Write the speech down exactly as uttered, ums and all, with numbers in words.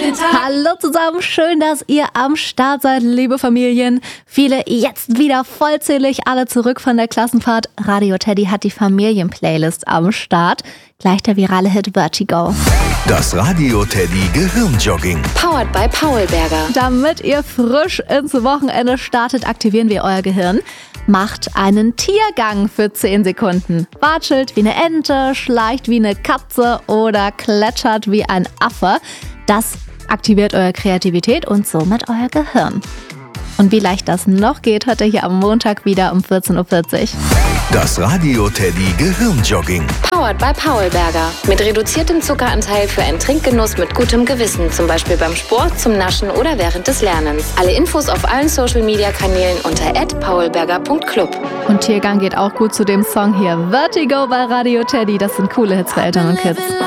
den Tag. Hallo zusammen, schön, dass ihr am Start seid, liebe Familien. Viele jetzt wieder vollzählig, alle zurück von der Klassenfahrt. Radio Teddy hat die Familien-Playlist am Start. Gleich der virale Hit Vertigo. Das Radio Teddy Gehirnjogging. Powered by Paulberger. Damit ihr frisch ins Wochenende startet, aktivieren wir euer Gehirn. Macht einen Tiergang für zehn Sekunden. Watschelt wie eine Ente, schleicht wie eine Katze oder kletschert wie ein Affe. Das aktiviert eure Kreativität und somit euer Gehirn. Und wie leicht das noch geht, hört ihr hier am Montag wieder um vierzehn Uhr vierzig. Das Radio Teddy Gehirnjogging. Powered by Paulberger. Mit reduziertem Zuckeranteil für einen Trinkgenuss mit gutem Gewissen. Zum Beispiel beim Sport, zum Naschen oder während des Lernens. Alle Infos auf allen Social-Media-Kanälen unter at paulberger punkt club. Und Tiergang geht auch gut zu dem Song hier. Vertigo bei Radio Teddy. Das sind coole Hits für Eltern und Kids.